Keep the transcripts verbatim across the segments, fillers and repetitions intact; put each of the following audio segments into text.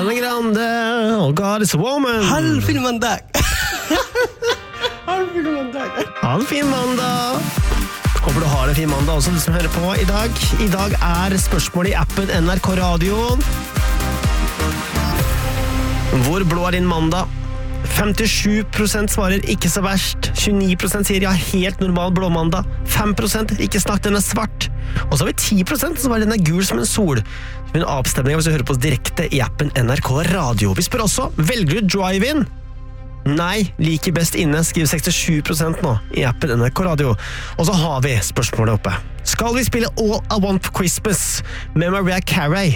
Ariana Grande, oh God is a woman. Halvfin mandag. Halvfin mandag. Ha en fin mandag. Håper du har en fin mandag også, du som hører på i dag. I dag er spørsmålet i appen N R K Radio. Hvor blå er din mandag? femtisju prosent svarer ikke så verst. tjueni prosent sier ja, helt normal blåmandag. fem prosent ikke snakk, den er svart. Og så har vi ti prosent som svarer den er gul som en sol. Det blir en avstemning hvis du hører på oss direkte i appen N R K Radio. Vi spør også, velger du drive-in? Nei, like best inne, skriver sekstisju prosent nå i appen N R K Radio. Og så har vi spørsmålet oppe. Skal vi spille All I Want for Christmas med Mariah Carey?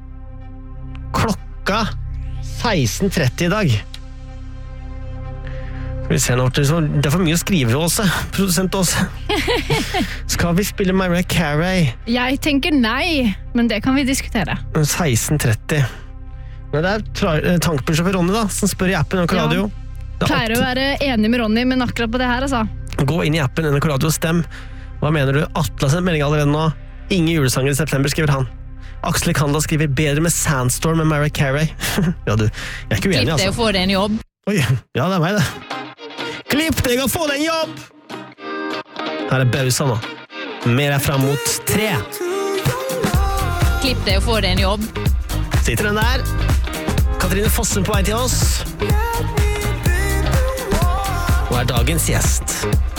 Klokka seksten tretti i dag. Skal vi se nå, det er for mye å skrive også, produsent også. Skal vi spille Mariah Carey? Jeg tenker nei, men det kan vi diskutere. seksten tretti. Men det er tankbudsjåfør Ronny da, som spør i appen N R K Radio. Ja, pleier å være enig med Ronny, men akkurat på det her, altså. Gå inn i appen N R K Radio og stem. Hva mener du? Atle har sendt melding allerede nå. Ingen julesanger i september, skriver han. Aksel Kanda skriver bedre med Sandstorm med Mariah Carey. Ja, du, jeg er ikke uenig, altså. Klipp deg og få deg en jobb. Oi, ja, det er meg det. Klipp deg og få deg en jobb! Her er Bausa nå. Mer er frem mot tre. Klipp deg og få deg en jobb. Sitter den der. Katrine Fossen på vei til oss. Og er dagens gjest.